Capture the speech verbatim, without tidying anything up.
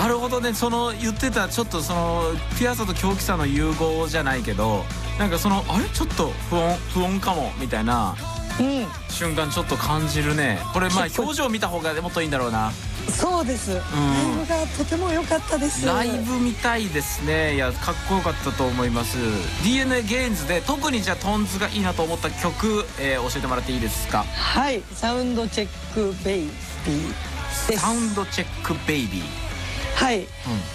るほどね。その言ってたちょっとそのピュアさと狂気さの融合じゃないけど、なんかそのあれちょっと不穏不穏かもみたいなうん瞬間ちょっと感じるね。これまあ表情見た方がもっといいんだろうな。 そうです、ライブがとても良かったです。 ライブ見たいですね。いやかっこよかったと思います。 ディーエヌエー ゲインズで特にじゃあトンズがいいなと思った曲、えー、教えてもらっていいですか？ はい、サウンドチェックベイビーです。 サウンドチェックベイビー。 はい、 うん